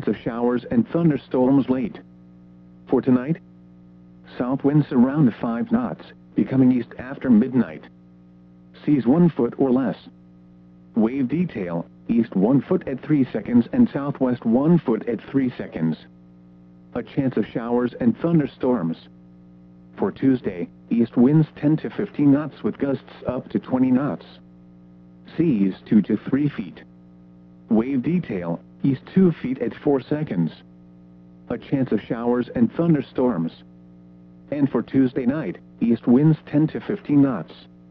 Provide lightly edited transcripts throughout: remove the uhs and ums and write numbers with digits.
chance of showers and thunderstorms late. For tonight, south winds around 5 knots, becoming east after midnight. Seas 1 foot or less. Wave detail, east 1 foot at 3 seconds and southwest 1 foot at 3 seconds. A chance of showers and thunderstorms. For Tuesday, east winds 10 to 15 knots with gusts up to 20 knots. Seas 2 to 3 feet. Wave detail, east 2 feet at 4 seconds. A chance of showers and thunderstorms. And for Tuesday night, east winds 10 to 15 knots.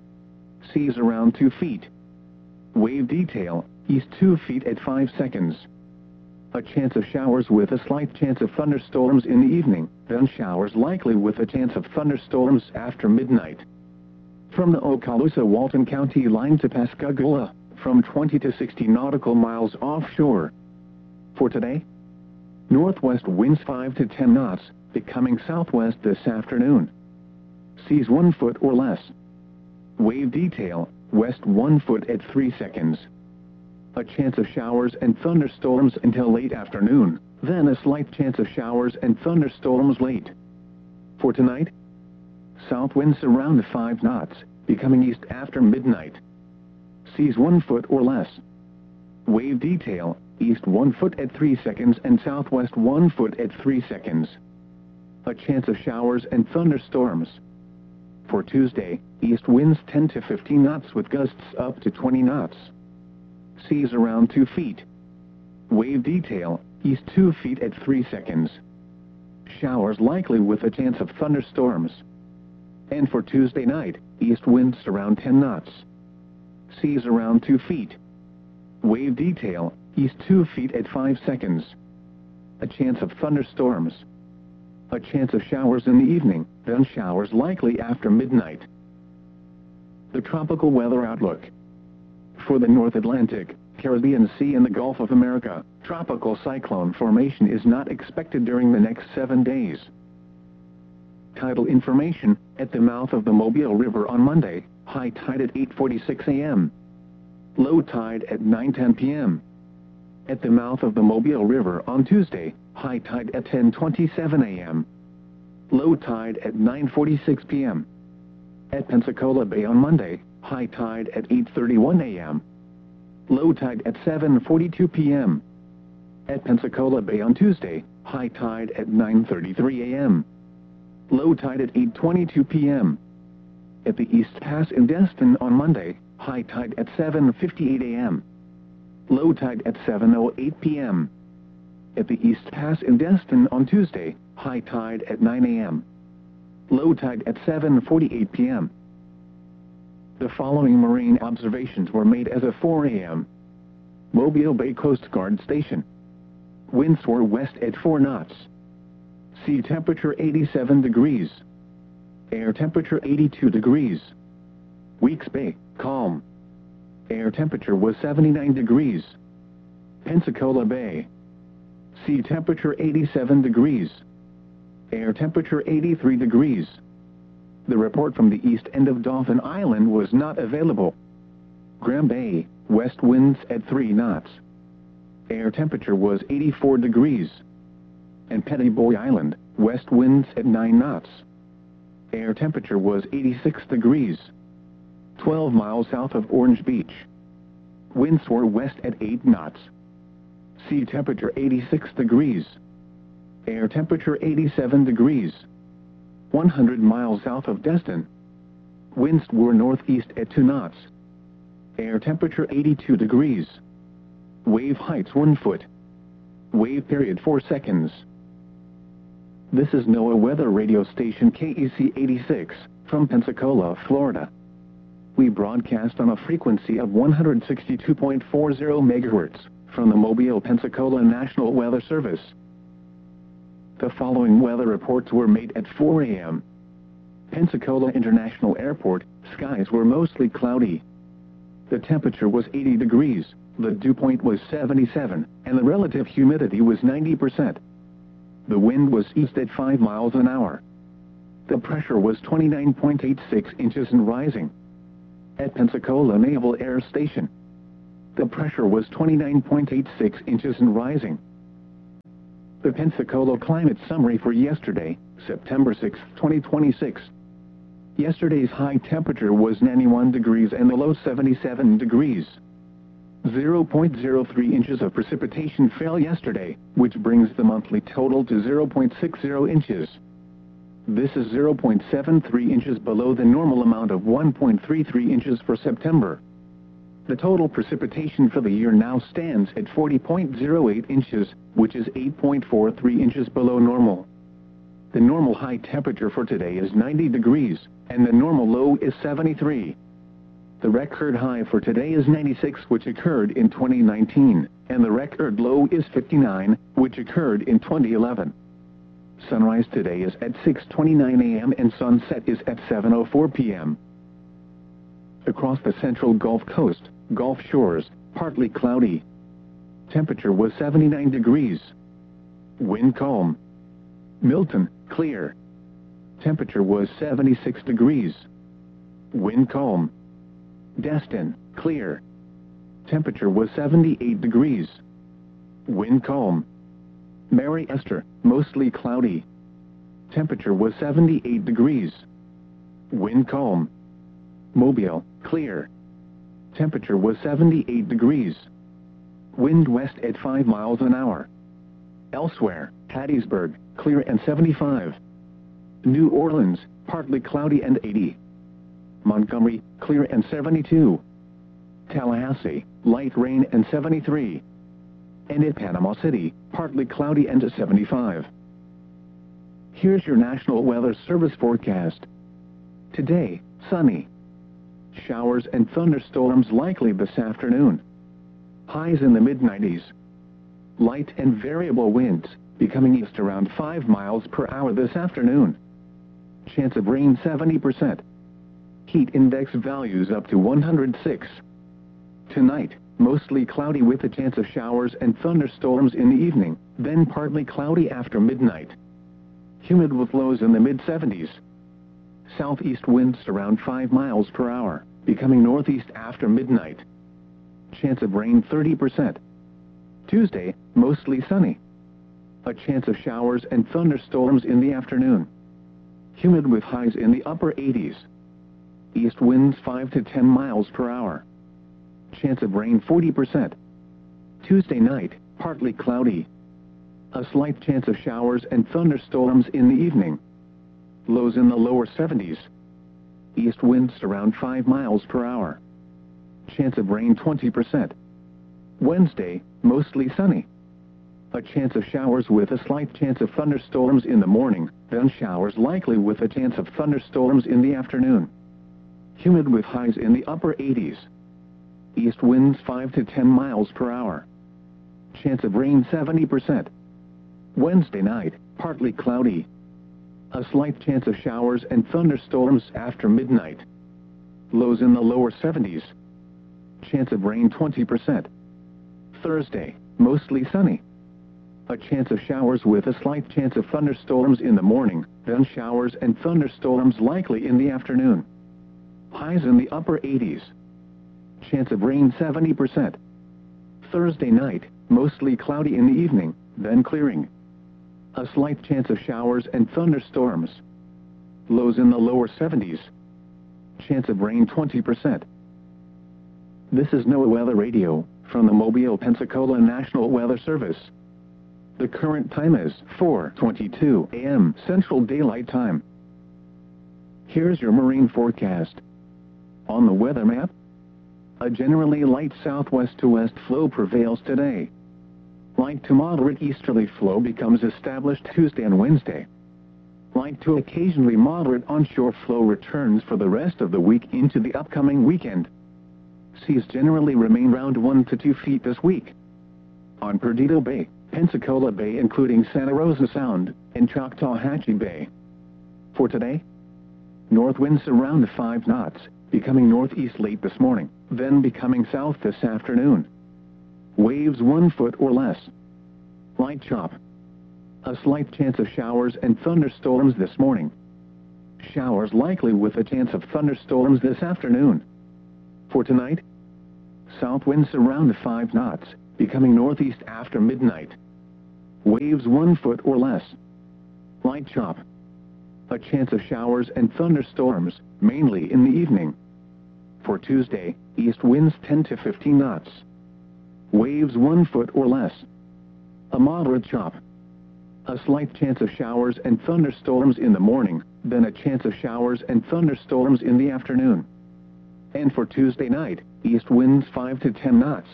Seas around 2 feet. Wave detail, east 2 feet at 5 seconds. A chance of showers with a slight chance of thunderstorms in the evening, then showers likely with a chance of thunderstorms after midnight. From the Okaloosa-Walton County line to Pascagoula, from 20 to 60 nautical miles offshore. For today, northwest winds 5 to 10 knots, becoming southwest this afternoon. Seas 1 foot or less. Wave detail, west 1 foot at 3 seconds. A chance of showers and thunderstorms until late afternoon, then a slight chance of showers and thunderstorms late. For tonight, south winds around 5 knots, becoming east after midnight. Seas 1 foot or less. Wave detail, east 1 foot at 3 seconds and southwest 1 foot at 3 seconds. A chance of showers and thunderstorms. For Tuesday, east winds 10 to 15 knots with gusts up to 20 knots. Seas around 2 feet. Wave detail, east 2 feet at 3 seconds. Showers likely with a chance of thunderstorms. And for Tuesday night, east winds around 10 knots. Seas around 2 feet. Wave detail, east 2 feet at 5 seconds. A chance of thunderstorms. A chance of showers in the evening, then showers likely after midnight. The tropical weather outlook. For the North Atlantic, Caribbean Sea and the Gulf of America, tropical cyclone formation is not expected during the next 7 days. Tidal information, at the mouth of the Mobile River on Monday, high tide at 8:46 a.m. Low tide at 9:10 p.m. At the mouth of the Mobile River on Tuesday, high tide at 10:27 a.m. Low tide at 9:46 p.m. At Pensacola Bay on Monday, high tide at 8:31 a.m. Low tide at 7:42 p.m. At Pensacola Bay on Tuesday, high tide at 9:33 a.m. Low tide at 8:22 p.m. At the East Pass in Destin on Monday, high tide at 7:58 a.m. Low tide at 7:08 p.m. At the East Pass in Destin on Tuesday, high tide at 9 a.m. Low tide at 7:48 p.m. The following marine observations were made as of 4 a.m. Mobile Bay Coast Guard Station. Winds were west at 4 knots. Sea temperature 87 degrees. Air temperature 82 degrees. Weeks Bay, calm. Air temperature was 79 degrees. Pensacola Bay. Sea temperature 87 degrees. Air temperature 83 degrees. The report from the east end of Dauphin Island was not available. Graham Bay, west winds at 3 knots. Air temperature was 84 degrees. And Petty Boy Island, west winds at 9 knots. Air temperature was 86 degrees. 12 miles south of Orange Beach. Winds were west at 8 knots. Sea temperature 86 degrees. Air temperature 87 degrees. 100 miles south of Destin. Winds were northeast at 2 knots. Air temperature 82 degrees. Wave heights 1 foot. Wave period 4 seconds. This is NOAA Weather Radio Station KEC 86, from Pensacola, Florida. We broadcast on a frequency of 162.40 MHz, from the Mobile, Pensacola National Weather Service. The following weather reports were made at 4 a.m. Pensacola International Airport, skies were mostly cloudy. The temperature was 80 degrees, the dew point was 77, and the relative humidity was 90%. The wind was east at 5 miles an hour. The pressure was 29.86 inches and rising. At Pensacola Naval Air Station, the pressure was 29.86 inches and rising. The Pensacola climate summary for yesterday, September 6, 2026. Yesterday's high temperature was 91 degrees and the low 77 degrees. 0.03 inches of precipitation fell yesterday, which brings the monthly total to 0.60 inches. This is 0.73 inches below the normal amount of 1.33 inches for September. The total precipitation for the year now stands at 40.08 inches, which is 8.43 inches below normal. The normal high temperature for today is 90 degrees, and the normal low is 73. The record high for today is 96, which occurred in 2019, and the record low is 59, which occurred in 2011. Sunrise today is at 6:29 a.m. and sunset is at 7:04 p.m. Across the central Gulf Coast, Gulf Shores, partly cloudy. Temperature was 79 degrees. Wind calm. Milton, clear. Temperature was 76 degrees. Wind calm. Destin, clear. Temperature was 78 degrees. Wind calm. Mary Esther, mostly cloudy. Temperature was 78 degrees. Wind calm. Mobile, clear. Temperature was 78 degrees. Wind west at 5 miles an hour. Elsewhere, Hattiesburg, clear and 75. New Orleans, partly cloudy and 80. Montgomery, clear and 72. Tallahassee, light rain and 73. And at Panama City, partly cloudy and 75. Here's your National Weather Service forecast. Today, sunny. Showers and thunderstorms likely this afternoon. Highs in the mid-90s. Light and variable winds, becoming east around 5 miles per hour this afternoon. Chance of rain 70%. Heat index values up to 106. Tonight, mostly cloudy with a chance of showers and thunderstorms in the evening, then partly cloudy after midnight. Humid with lows in the mid-70s. Southeast winds around 5 miles per hour, becoming northeast after midnight. Chance of rain 30%. Tuesday, mostly sunny. A chance of showers and thunderstorms in the afternoon. Humid with highs in the upper 80s. East winds 5 to 10 miles per hour. Chance of rain 40%. Tuesday night, partly cloudy. A slight chance of showers and thunderstorms in the evening. Lows in the lower 70s. East winds around 5 miles per hour. Chance of rain 20%. Wednesday, mostly sunny. A chance of showers with a slight chance of thunderstorms in the morning, then showers likely with a chance of thunderstorms in the afternoon. Humid with highs in the upper 80s. East winds 5 to 10 miles per hour. Chance of rain 70%. Wednesday night, partly cloudy. A slight chance of showers and thunderstorms after midnight. Lows in the lower 70s. Chance of rain 20%. Thursday, mostly sunny. A chance of showers with a slight chance of thunderstorms in the morning, then showers and thunderstorms likely in the afternoon. Highs in the upper 80s. Chance of rain 70%. Thursday night, mostly cloudy in the evening, then clearing. A slight chance of showers and thunderstorms. Lows in the lower 70s. Chance of rain 20%. This is NOAA Weather Radio, from the Mobile, Pensacola National Weather Service. The current time is 4:22 a.m. Central Daylight Time. Here's your marine forecast. On the weather map, a generally light southwest to west flow prevails today. Light to moderate easterly flow becomes established Tuesday and Wednesday. Light to occasionally moderate onshore flow returns for the rest of the week into the upcoming weekend. Seas generally remain around 1 to 2 feet this week. On Perdido Bay, Pensacola Bay including Santa Rosa Sound, and Choctawhatchee Bay. For today, north winds around 5 knots, becoming northeast late this morning, then becoming south this afternoon. Waves 1 foot or less. Light chop. A slight chance of showers and thunderstorms this morning. Showers likely with a chance of thunderstorms this afternoon. For tonight, south winds around 5 knots, becoming northeast after midnight. Waves 1 foot or less. Light chop. A chance of showers and thunderstorms, mainly in the evening. For Tuesday, east winds 10 to 15 knots. Waves 1 foot or less. A moderate chop. A slight chance of showers and thunderstorms in the morning, then a chance of showers and thunderstorms in the afternoon. And for Tuesday night, east winds 5 to 10 knots.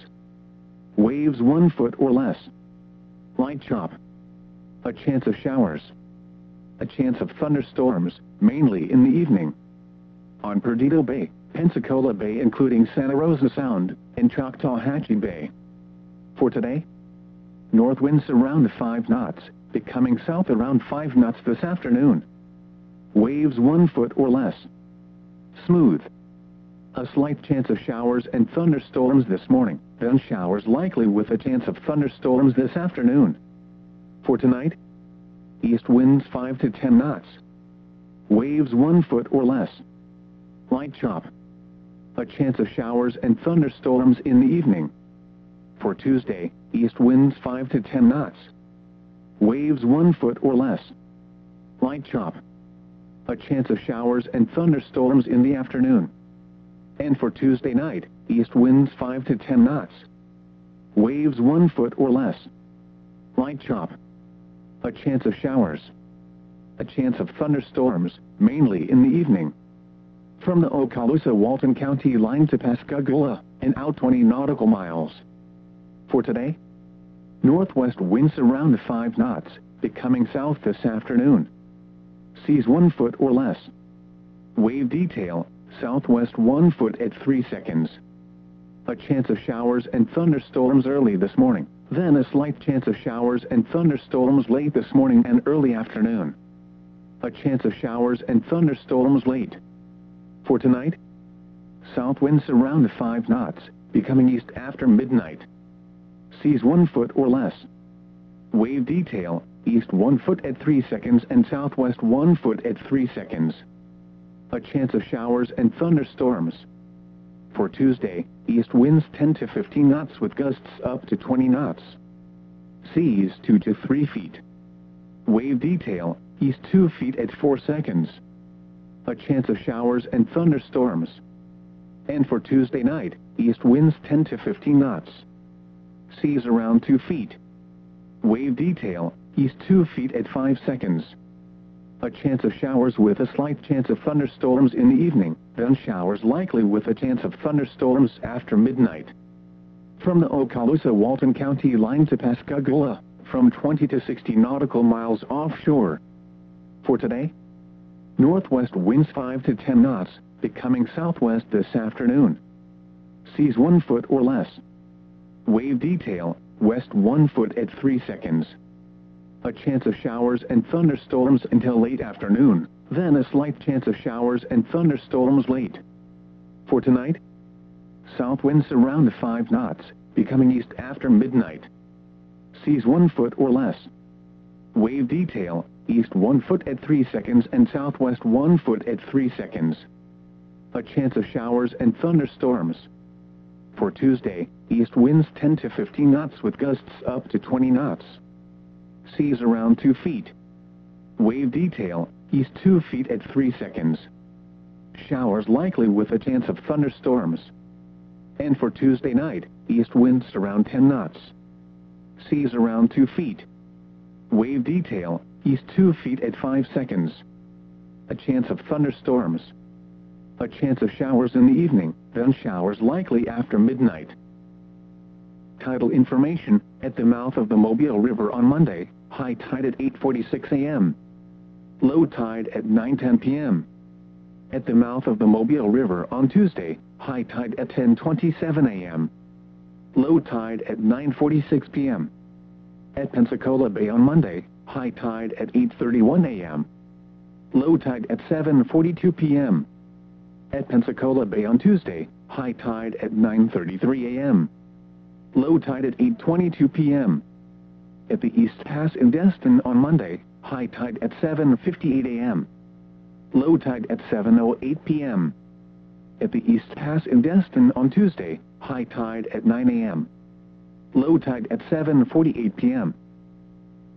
Waves 1 foot or less. Light chop. A chance of showers. A chance of thunderstorms, mainly in the evening. On Perdido Bay, Pensacola Bay including Santa Rosa Sound, and Choctawhatchee Bay. For today, north winds around 5 knots, becoming south around 5 knots this afternoon. Waves 1 foot or less. Smooth. A slight chance of showers and thunderstorms this morning, then showers likely with a chance of thunderstorms this afternoon. For tonight, east winds 5 to 10 knots. Waves 1 foot or less. Light chop. A chance of showers and thunderstorms in the evening. For Tuesday, east winds 5 to 10 knots. Waves 1 foot or less. Light chop. A chance of showers and thunderstorms in the afternoon. And for Tuesday night, east winds 5 to 10 knots. Waves 1 foot or less. Light chop. A chance of showers. A chance of thunderstorms, mainly in the evening. From the Okaloosa-Walton County line to Pascagoula, and out 20 nautical miles. For today, northwest winds around 5 knots, becoming south this afternoon. Seas 1 foot or less. Wave detail, southwest 1 foot at 3 seconds. A chance of showers and thunderstorms early this morning, then a slight chance of showers and thunderstorms late this morning and early afternoon. A chance of showers and thunderstorms late. For tonight, south winds around 5 knots, becoming east after midnight. Seas 1 foot or less. Wave detail, east 1 foot at 3 seconds and southwest 1 foot at 3 seconds. A chance of showers and thunderstorms. For Tuesday, east winds 10 to 15 knots with gusts up to 20 knots. Seas 2 to 3 feet. Wave detail, east 2 feet at 4 seconds. A chance of showers and thunderstorms. And for Tuesday night, east winds 10 to 15 knots. Seas around 2 feet. Wave detail, east 2 feet at 5 seconds. A chance of showers with a slight chance of thunderstorms in the evening, then showers likely with a chance of thunderstorms after midnight. From the Okaloosa-Walton County line to Pascagoula, from 20 to 60 nautical miles offshore. For today, northwest winds 5 to 10 knots, becoming southwest this afternoon. Seas 1 foot or less. Wave detail, west 1 foot at 3 seconds. A chance of showers and thunderstorms until late afternoon, then a slight chance of showers and thunderstorms late. For tonight, south winds around 5 knots, becoming east after midnight. Seas 1 foot or less. Wave detail, east 1 foot at 3 seconds and southwest 1 foot at 3 seconds. A chance of showers and thunderstorms. For Tuesday, east winds 10 to 15 knots with gusts up to 20 knots. Seas around 2 feet. Wave detail, east 2 feet at 3 seconds. Showers likely with a chance of thunderstorms. And for Tuesday night, east winds around 10 knots. Seas around 2 feet. Wave detail, east 2 feet at 5 seconds. A chance of thunderstorms. A chance of showers in the evening, then showers likely after midnight. Tidal information, at the mouth of the Mobile River on Monday, high tide at 8:46 a.m. Low tide at 9:10 p.m. At the mouth of the Mobile River on Tuesday, high tide at 10:27 a.m. Low tide at 9:46 p.m. At Pensacola Bay on Monday, high tide at 8:31 a.m. Low tide at 7:42 p.m. At Pensacola Bay on Tuesday, high tide at 9:33 a.m. Low tide at 8:22 p.m. At the East Pass in Destin on Monday, high tide at 7:58 a.m. Low tide at 7:08 p.m. At the East Pass in Destin on Tuesday, high tide at 9 a.m. Low tide at 7:48 p.m.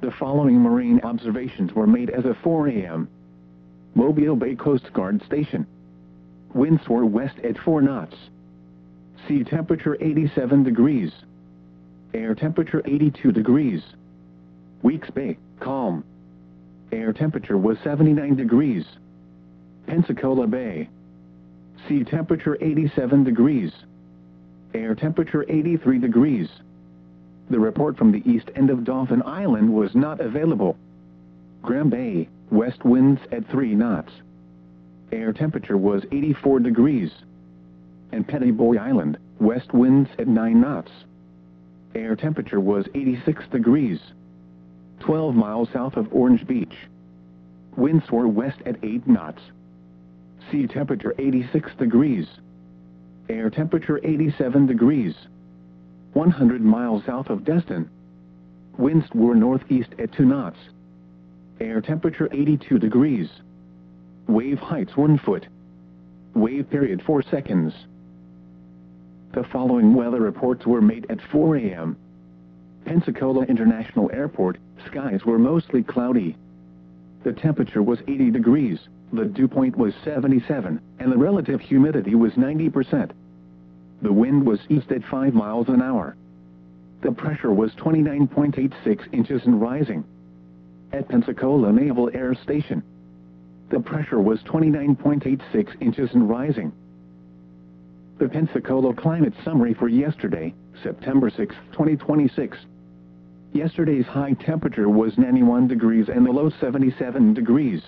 The following marine observations were made as of 4 a.m. Mobile Bay Coast Guard Station. Winds were west at 4 knots. Sea temperature 87 degrees. Air temperature 82 degrees. Weeks Bay, calm. Air temperature was 79 degrees. Pensacola Bay. Sea temperature 87 degrees. Air temperature 83 degrees. The report from the east end of Dauphin Island was not available. Graham Bay, west winds at 3 knots. Air temperature was 84 degrees. And Pettiboy Island, west winds at 9 knots. Air temperature was 86 degrees. 12 miles south of Orange Beach. Winds were west at 8 knots. Sea temperature 86 degrees. Air temperature 87 degrees. 100 miles south of Destin. Winds were northeast at 2 knots. Air temperature 82 degrees. Wave heights 1 foot. Wave period 4 seconds. The following weather reports were made at 4 a.m. Pensacola International Airport, skies were mostly cloudy. The temperature was 80 degrees, the dew point was 77, and the relative humidity was 90%. The wind was east at 5 miles an hour. The pressure was 29.86 inches and rising. At Pensacola Naval Air Station, the pressure was 29.86 inches and rising. The Pensacola climate summary for yesterday, September 6, 2026. Yesterday's high temperature was 91 degrees and the low 77 degrees.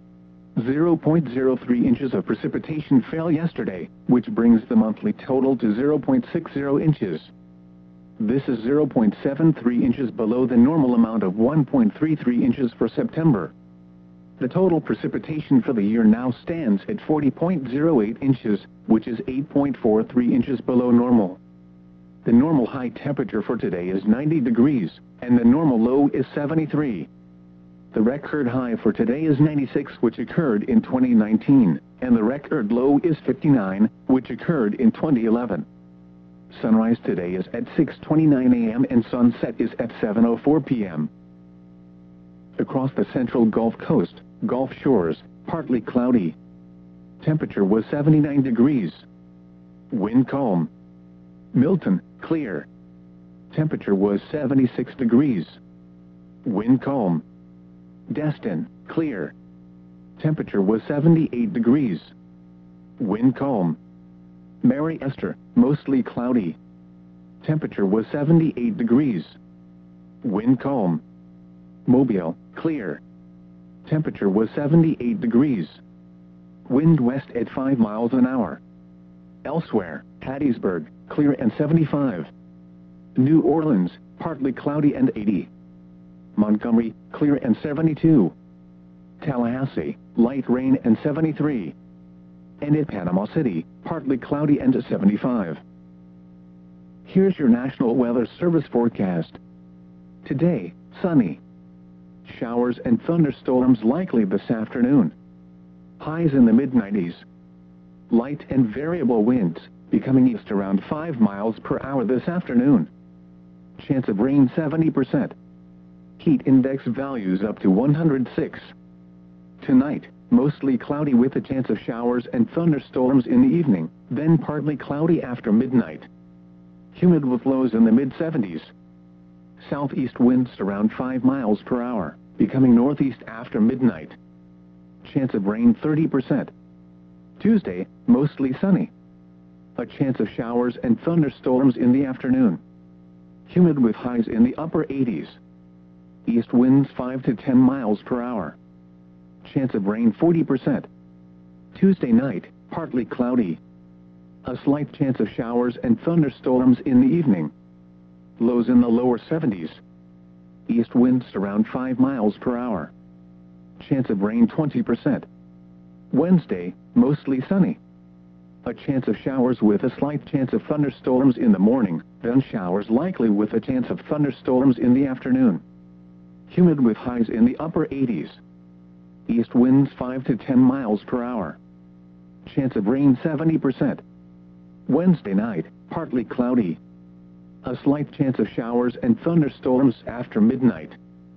0.03 inches of precipitation fell yesterday, which brings the monthly total to 0.60 inches. This is 0.73 inches below the normal amount of 1.33 inches for September. The total precipitation for the year now stands at 40.08 inches, which is 8.43 inches below normal. The normal high temperature for today is 90 degrees, and the normal low is 73. The record high for today is 96, which occurred in 2019, and the record low is 59, which occurred in 2011. Sunrise today is at 6:29 a.m. and sunset is at 7:04 p.m. Across the central Gulf Coast, Gulf shores, partly cloudy. Temperature was 79 degrees. Wind calm. Milton, clear. Temperature was 76 degrees. Wind calm. Destin, clear. Temperature was 78 degrees. Wind calm. Mary Esther, mostly cloudy. Temperature was 78 degrees. Wind calm. Mobile, clear. Temperature was 78 degrees. Wind west at 5 miles an hour. Elsewhere, Hattiesburg, clear and 75. New Orleans, partly cloudy and 80. Montgomery, clear and 72. Tallahassee, light rain and 73. And at Panama City, partly cloudy and 75. Here's your National Weather Service forecast. Today, sunny. Showers and thunderstorms likely this afternoon. Highs in the mid-90s. Light and variable winds, becoming east around 5 miles per hour this afternoon. Chance of rain 70%. Heat index values up to 106. Tonight, mostly cloudy with a chance of showers and thunderstorms in the evening, then partly cloudy after midnight. Humid with lows in the mid-70s. Southeast winds around 5 miles per hour, becoming northeast after midnight. Chance of rain 30%. Tuesday, mostly sunny. A chance of showers and thunderstorms in the afternoon. Humid with highs in the upper 80s. East winds 5 to 10 miles per hour. Chance of rain 40%. Tuesday night, partly cloudy. A slight chance of showers and thunderstorms in the evening. Lows in the lower 70s. East winds around 5 miles per hour. Chance of rain 20%. Wednesday, mostly sunny. A chance of showers with a slight chance of thunderstorms in the morning, then showers likely with a chance of thunderstorms in the afternoon. Humid with highs in the upper 80s. East winds 5 to 10 miles per hour. Chance of rain 70%. Wednesday night, partly cloudy. A slight chance of showers and thunderstorms after midnight.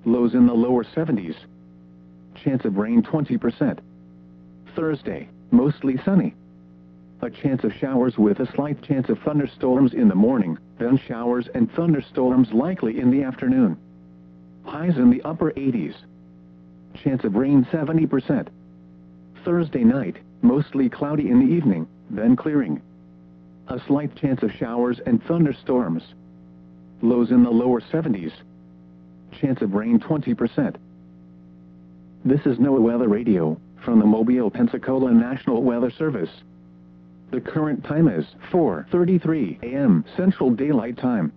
lows in the lower 70s. Chance of rain 20%. Thursday, mostly sunny. A chance of showers with a slight chance of thunderstorms in the morning, then showers and thunderstorms likely in the afternoon. Highs in the upper 80s. Chance of rain 70%. Thursday night, mostly cloudy in the evening, then clearing. A slight chance of showers and thunderstorms. Lows in the lower 70s. Chance of rain 20%. This is NOAA Weather Radio, from the Mobile, Pensacola National Weather Service. The current time is 4:33 a.m. Central Daylight Time.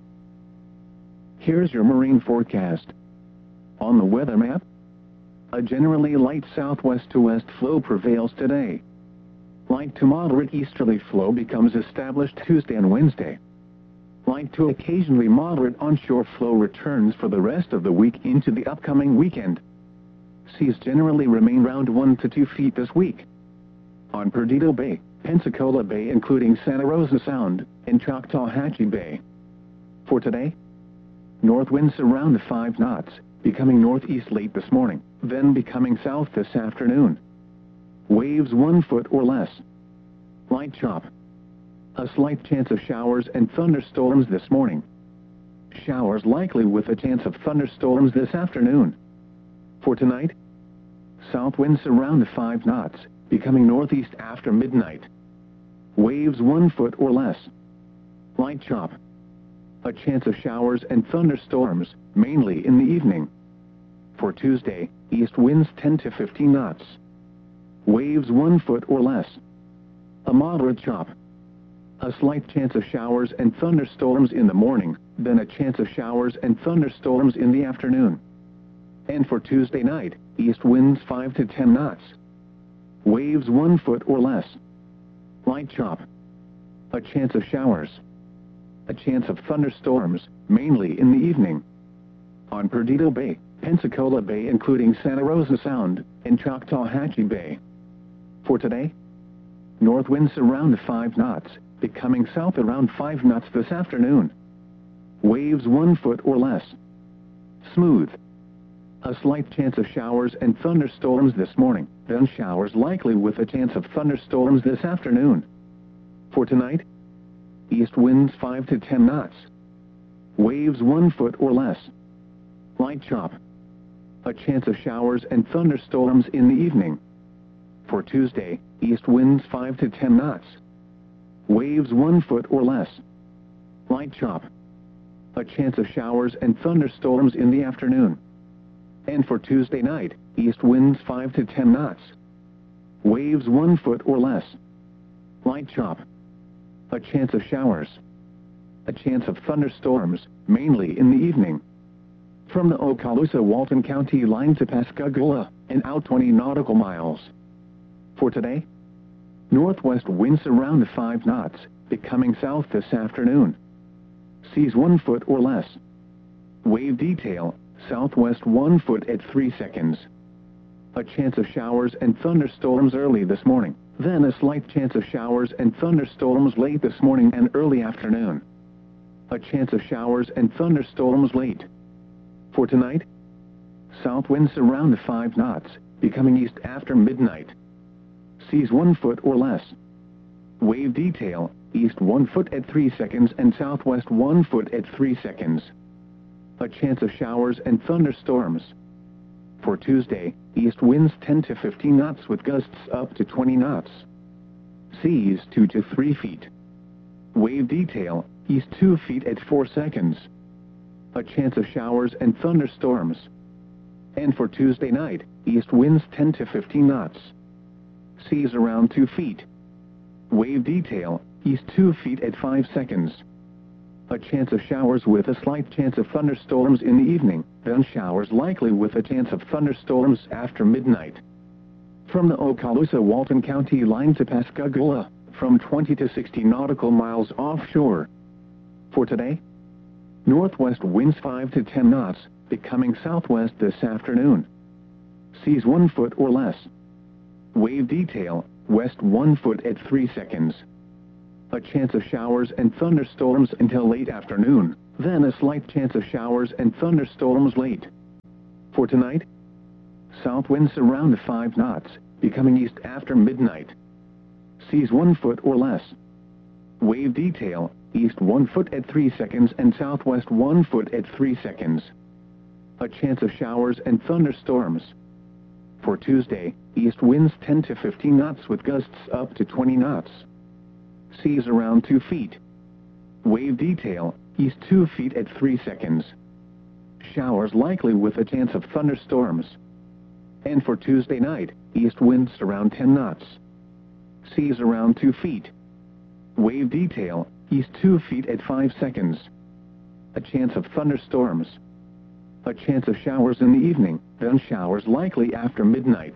Here's your marine forecast. On the weather map, a generally light southwest to west flow prevails today. Light to moderate easterly flow becomes established Tuesday and Wednesday. Light to occasionally moderate onshore flow returns for the rest of the week into the upcoming weekend. Seas generally remain around 1 to 2 feet this week. On Perdido Bay, Pensacola Bay including Santa Rosa Sound, and Choctawhatchee Bay. For today, north winds around 5 knots, becoming northeast late this morning, then becoming south this afternoon. Waves 1 foot or less. Light chop. A slight chance of showers and thunderstorms this morning. Showers likely with a chance of thunderstorms this afternoon. For tonight, south winds around 5 knots, becoming northeast after midnight. Waves 1 foot or less. Light chop. A chance of showers and thunderstorms, mainly in the evening. For Tuesday, east winds 10 to 15 knots. Waves 1 foot or less. A moderate chop. A slight chance of showers and thunderstorms in the morning, then a chance of showers and thunderstorms in the afternoon. And for Tuesday night, east winds 5 to 10 knots. Waves 1 foot or less. Light chop. A chance of showers. A chance of thunderstorms, mainly in the evening. On Perdido Bay, Pensacola Bay including Santa Rosa Sound, and Choctawhatchee Bay. For today, north winds around 5 knots, becoming south around 5 knots this afternoon. Waves 1 foot or less. Smooth. A slight chance of showers and thunderstorms this morning, then showers likely with a chance of thunderstorms this afternoon. For tonight, east winds 5 to 10 knots. Waves 1 foot or less. Light chop. A chance of showers and thunderstorms in the evening. For Tuesday, east winds 5 to 10 knots. Waves 1 foot or less. Light chop. A chance of showers and thunderstorms in the afternoon. And for Tuesday night, east winds 5 to 10 knots. Waves 1 foot or less. Light chop. A chance of showers. A chance of thunderstorms, mainly in the evening. From the Okaloosa-Walton County line to Pascagoula, and out 20 nautical miles. For today, northwest winds around 5 knots, becoming south this afternoon. Seas 1 foot or less. Wave detail, southwest 1 foot at 3 seconds. A chance of showers and thunderstorms early this morning, then a slight chance of showers and thunderstorms late this morning and early afternoon. A chance of showers and thunderstorms late. For tonight, south winds around 5 knots, becoming east after midnight. Seas 1 foot or less. Wave detail, east 1 foot at 3 seconds and southwest 1 foot at 3 seconds. A chance of showers and thunderstorms. For Tuesday, east winds 10 to 15 knots with gusts up to 20 knots. Seas 2 to 3 feet. Wave detail, east 2 feet at 4 seconds. A chance of showers and thunderstorms. And for Tuesday night, east winds 10 to 15 knots. Seas around 2 feet. Wave detail, east 2 feet at 5 seconds. A chance of showers with a slight chance of thunderstorms in the evening, then showers likely with a chance of thunderstorms after midnight. From the Okaloosa-Walton County line to Pascagoula, from 20 to 60 nautical miles offshore. For today, northwest winds 5 to 10 knots, becoming southwest this afternoon. Seas 1 foot or less. Wave detail, west 1 foot at 3 seconds. A chance of showers and thunderstorms until late afternoon, then a slight chance of showers and thunderstorms late. For tonight, south winds around 5 knots, becoming east after midnight. Seas 1 foot or less. Wave detail, east 1 foot at 3 seconds and southwest 1 foot at 3 seconds. A chance of showers and thunderstorms. For Tuesday, east winds 10 to 15 knots with gusts up to 20 knots. Seas around 2 feet. Wave detail, east 2 feet at 3 seconds. Showers likely with a chance of thunderstorms. And for Tuesday night, east winds around 10 knots. Seas around 2 feet. Wave detail, east 2 feet at 5 seconds. A chance of thunderstorms. A chance of showers in the evening, then showers likely after midnight.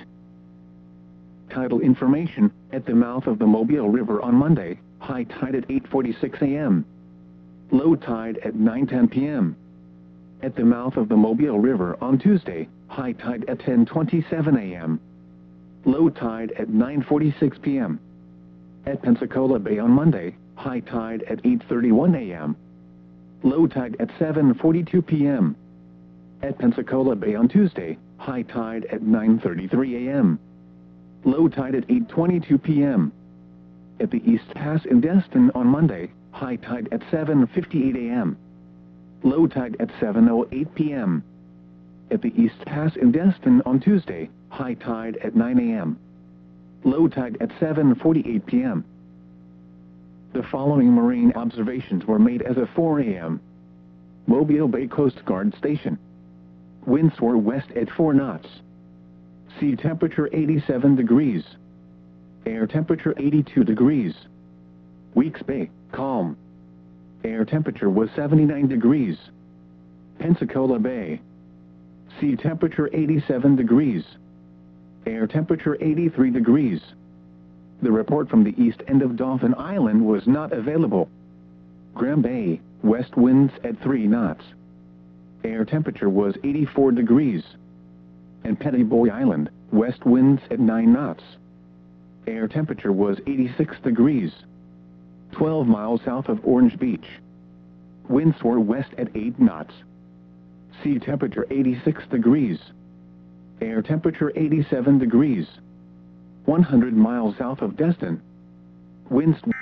Tidal information, at the mouth of the Mobile River on Monday, high tide at 8:46 a.m. Low tide at 9:10 p.m. At the mouth of the Mobile River on Tuesday, high tide at 10:27 a.m. Low tide at 9:46 p.m. At Pensacola Bay on Monday, high tide at 8:31 a.m. Low tide at 7:42 p.m. At Pensacola Bay on Tuesday, high tide at 9:33 a.m. Low tide at 8:22 p.m. At the East Pass in Destin on Monday, high tide at 7:58 a.m. Low tide at 7:08 p.m. At the East Pass in Destin on Tuesday, high tide at 9 a.m. Low tide at 7:48 p.m. The following marine observations were made as of 4 a.m. Mobile Bay Coast Guard Station. Winds were west at 4 knots. Sea temperature 87 degrees. Air temperature 82 degrees. Weeks Bay, calm. Air temperature was 79 degrees. Pensacola Bay. Sea temperature 87 degrees. Air temperature 83 degrees. The report from the east end of Dauphin Island was not available. Graham Bay, west winds at 3 knots. Air temperature was 84 degrees. And Pettiboy Island, west winds at 9 knots. Air temperature was 86 degrees. 12 miles south of Orange Beach. Winds were west at 8 knots. Sea temperature 86 degrees. Air temperature 87 degrees. 100 miles south of Destin. Winds